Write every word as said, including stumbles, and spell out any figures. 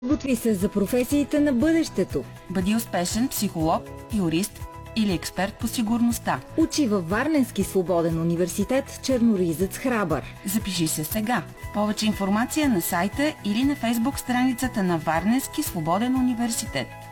Готви се за професиите на бъдещето. Бъди успешен психолог, юрист или експерт по сигурността. Учи във Варненски свободен университет Черноризец Храбър. Запиши се сега. Повече информация на сайта или на фейсбук страницата на Варненски свободен университет.